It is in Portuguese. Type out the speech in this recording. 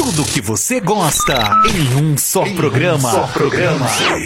Tudo que você gosta em um só programa.